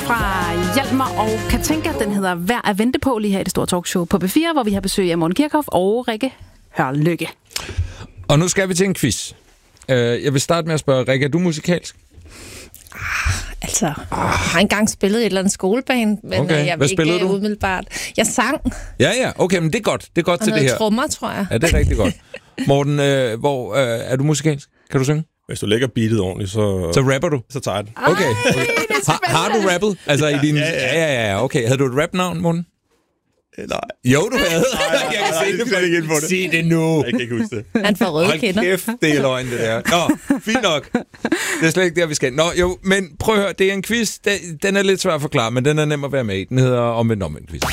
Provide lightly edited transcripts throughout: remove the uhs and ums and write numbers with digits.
fra Hjalmar og Katinka. Den hedder Værd at vente på lige her i det store talkshow på B4, hvor vi har besøg af Morten Kirchhoff og Rikke Hørlykke. Og nu skal vi til en quiz. Jeg vil starte med at spørge, Rikke, er du musikalsk? Jeg har engang spillet et eller andet skolebane, men Okay. jeg Hvad vil spillede ikke du? umiddelbart. Jeg sang. Ja, okay, men det er godt. Det er godt Og til det her. noget trommer, tror jeg. Ja, det er rigtig godt. Morten, hvor er du musikalsk? Kan du synge? Hvis du lægger beatet ordentligt, så rapper du? Så tager jeg den. Okay. Har du rappet? Altså i din... Ja, okay. Havde du et rapnavn, Morten? Nej. Jo, du havde. Jeg kan se det. Ikke på det. Sig det nu. Jeg kan ikke huske det. Han får røde kinder. Hold kæft, det er løgn, det der. Nå, fint nok. Det er slet ikke der, vi skal. Nå, jo, men prøv at høre, det er en quiz. Den er lidt svær at forklare, men den er nem at være med i. Den hedder omvendt quiz.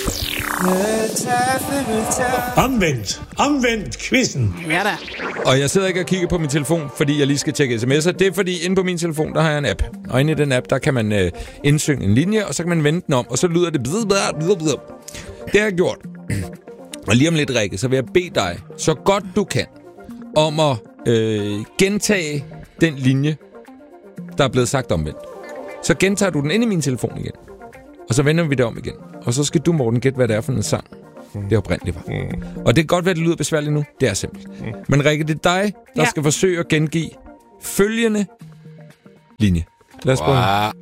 Omvendt quizzen. Ja da. Og jeg sidder ikke og kigger på min telefon, fordi jeg lige skal tjekke sms'er. Det er fordi, inde på min telefon, der har jeg en app. Og inde i den app, der kan man indsynge en linje, og så kan man vende den om, og så lyder det bidder. Det har jeg gjort. Og lige om lidt, Rikke, så vil jeg bede dig, så godt du kan, om at gentage den linje, der er blevet sagt omvendt. Så gentager du den ind i min telefon igen. Og så vender vi det om igen. Og så skal du, Morten, gætte, hvad det er for en sang, det oprindeligt var. Og det kan godt være, det lyder besværligt nu. Det er simpelt. Men Rikke, det er dig, der skal forsøge at gengive følgende linje. Lad os prøve.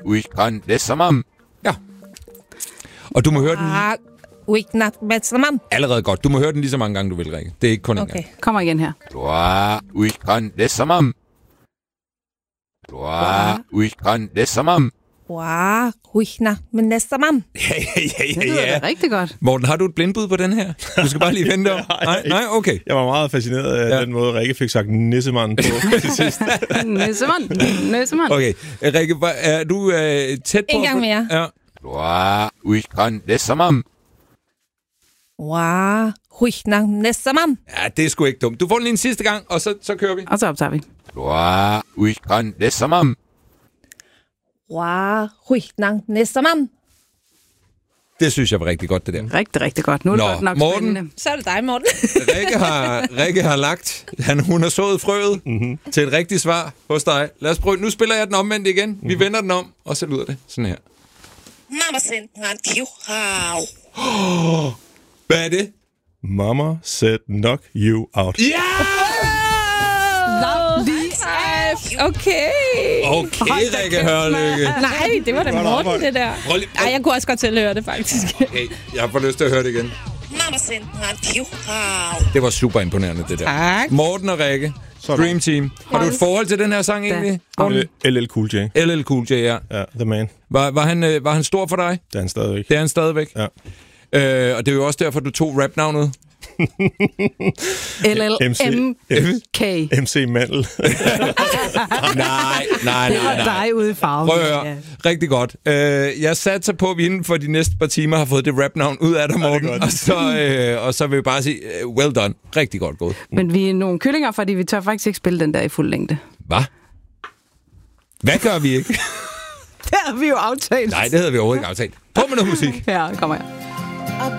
Ja. Og du må høre den allerede godt. Du må høre den lige så mange gange, du vil, Rikke. Det er ikke kun en gang. Kommer igen her. Det lyder da rigtig godt. Morten, har du et blindbud på den her? Du skal bare lige vente om. Nej, okay. Jeg var meget fascineret af den måde, Rikke fik sagt nissemand på til sidst. Nissemand. Okay, Rikke, er du tæt på? En gang mere. Ja. Ja, det er sgu ikke dumt. Du får den lige en sidste gang, og så kører vi. Og så optager vi. Det synes jeg var rigtig godt, det der. Rigtig, rigtig godt. Nu er det godt nok Morten. spændende. Så er det dig, Morten. Rikke har lagt, hun har sået frøet til et rigtigt svar hos dig. Lad os prøve. Nu spiller jeg den omvendt igen. Vi vender den om, og så lyder det sådan her. Hvad er det? Mama said knock you out. Ja! Okay. Okay, Rikke Hørlykke. Nej, det var da Morten, det der. Nej, jeg kunne også godt tilhøre det, faktisk. Okay, jeg får lyst til at høre det igen. Det var super imponerende, det der. Tak. Morten og Rikke, Dream Team. Har du et forhold til den her sang egentlig? LL Cool J. LL Cool J, ja. Ja, the man. Var han stor for dig? Det er han stadigvæk. Det er han stadigvæk. Ja. Og det er jo også derfor, du tog rapnavnet. LLMK. MC Mandel. Nej. Det var dig ude i farven. Prøv at høre. Rigtig godt. Jeg satser på, at vi inden for de næste par timer har fået det rapnavn ud af dig, Morten. Og så vil vi bare sige, well done. Rigtig godt gået. Men vi er nogle kyllinger, fordi vi tør faktisk ikke spille den der i fuld længde. Hvad gør vi ikke? Det har vi jo aftalt. Nej, det havde vi overhovedet ikke aftalt. På med noget musik. Ja, kommer jeg.